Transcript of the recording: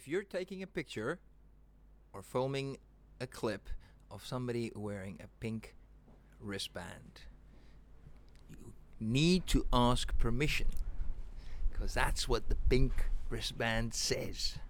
if you're taking a picture or filming a clip of somebody wearing a pink wristband, you need to ask permission, because that's what the pink wristband says.